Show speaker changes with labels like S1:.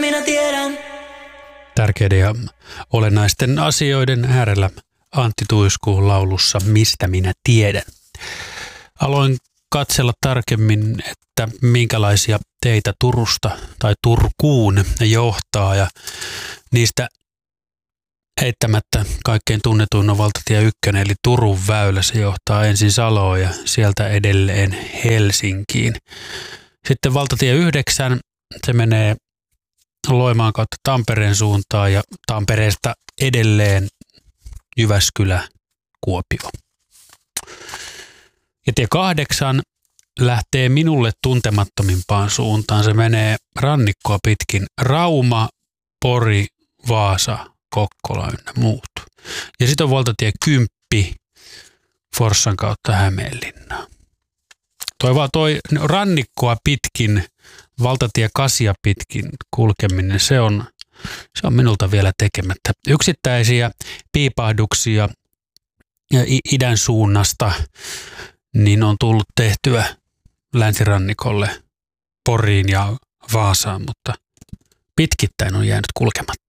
S1: minä tiedän.
S2: Tärkeiden ja olennaisten asioiden äärellä Antti Tuiskuun laulussa Mistä minä tiedän. Aloin katsella tarkemmin, että minkälaisia teitä Turusta tai Turkuun johtaa, ja niistä eittämättä kaikkein tunnetuin on valtatie 1, eli Turun väylä. Se johtaa ensin Saloon ja sieltä edelleen Helsinkiin. Sitten valtatie 9, se menee Loimaan kautta Tampereen suuntaan ja Tampereesta edelleen Jyväskylä, Kuopio. Ja tie 8 lähtee minulle tuntemattomimpaan suuntaan. Se menee rannikkoa pitkin Rauma, Pori, Vaasa, Kokkola ynnä muut. Ja sitten on valtatie 10 Forssan kautta Hämeenlinnaan. Toi rannikkoa pitkin, valtatie 8 pitkin kulkeminen, se on minulta vielä tekemättä. Yksittäisiä piipahduksia idän suunnasta niin on tullut tehtyä länsirannikolle, Poriin ja Vaasaan, mutta pitkittäin on jäänyt kulkematta.